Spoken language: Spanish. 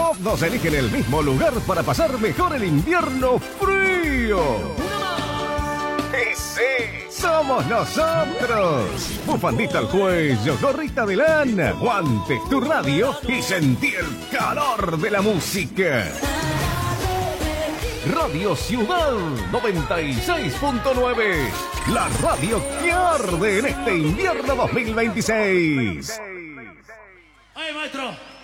Todos eligen el mismo lugar para pasar mejor el invierno frío. ¡Y sí! ¡Somos nosotros! Bufandita al cuello, gorrita de lana, guantes, tu radio y sentí el calor de la música. Radio Ciudad 96.9. La radio que arde en este invierno 2026. ¡Ay, maestro!